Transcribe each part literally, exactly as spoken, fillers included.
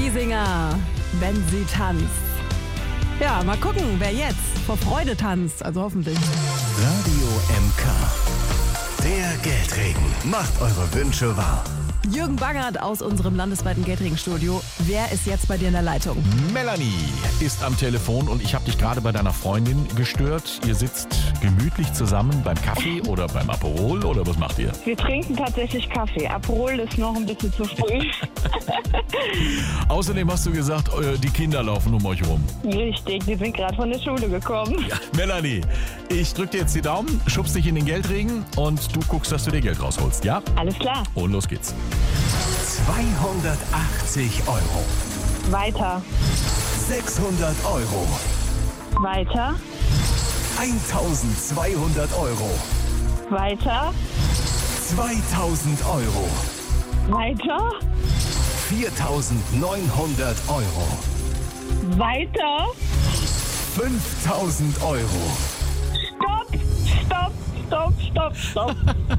Giesinger, wenn sie tanzt. Ja, mal gucken, wer jetzt vor Freude tanzt, also hoffentlich. Radio M K. Der Geldregen macht eure Wünsche wahr. Jürgen Bangert aus unserem landesweiten Geldregenstudio. Wer ist jetzt bei dir in der Leitung? Melanie ist am Telefon und ich habe dich gerade bei deiner Freundin gestört. Ihr sitzt gemütlich zusammen beim Kaffee oder beim Aperol oder was macht ihr? Wir trinken tatsächlich Kaffee. Aperol ist noch ein bisschen zu früh. Außerdem hast du gesagt, äh, die Kinder laufen um euch rum. Richtig, die sind gerade von der Schule gekommen. Ja. Melanie, ich drück dir jetzt die Daumen, schubst dich in den Geldregen und du guckst, dass du dir Geld rausholst, ja? Alles klar. Und los geht's. zweihundertachtzig Euro. Weiter. sechshundert Euro. Weiter. eintausendzweihundert Euro. Weiter. zweitausend Euro. Weiter. viertausendneunhundert Euro. Weiter. fünftausend Euro. Stopp, stopp, stopp, stopp, stopp.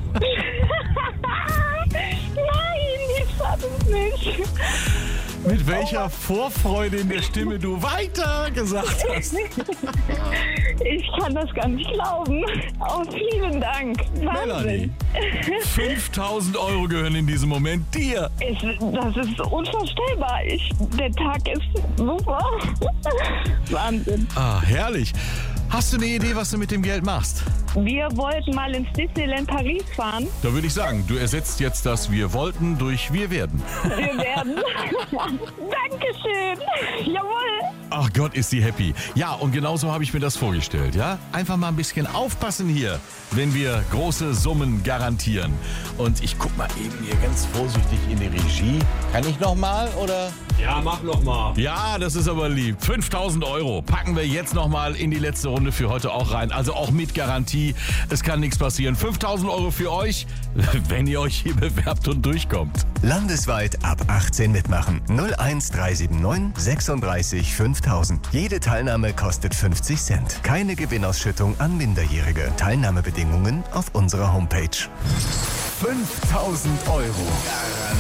Nein, ich schaff es nicht. Mit welcher Vorfreude in der Stimme du weiter gesagt hast. Ich kann das gar nicht glauben. Oh, vielen Dank. Melanie, Wahnsinn. fünftausend Euro gehören in diesem Moment dir. Ich, das ist unvorstellbar. Ich, der Tag ist super. Wahnsinn. Ah, herrlich. Hast du eine Idee, was du mit dem Geld machst? Wir wollten mal ins Disneyland Paris fahren. Da würde ich sagen, du ersetzt jetzt das Wir wollten durch Wir werden. Wir werden. Dankeschön. Jawohl. Ach Gott, ist sie happy. Ja, und genauso habe ich mir das vorgestellt, ja? Einfach mal ein bisschen aufpassen hier, wenn wir große Summen garantieren. Und ich guck mal eben hier ganz vorsichtig in die Regie. Kann ich noch mal, oder? Ja, mach noch mal. Ja, das ist aber lieb. fünftausend Euro packen wir jetzt noch mal in die letzte Runde für heute auch rein. Also auch mit Garantie. Es kann nichts passieren. fünftausend Euro für euch, wenn ihr euch hier bewerbt und durchkommt. Landesweit ab achtzehn mitmachen. null eins drei sieben neun sechsunddreißig fünftausend. Jede Teilnahme kostet fünfzig Cent. Keine Gewinnausschüttung an Minderjährige. Teilnahmebedingungen auf unserer Homepage. fünftausend Euro.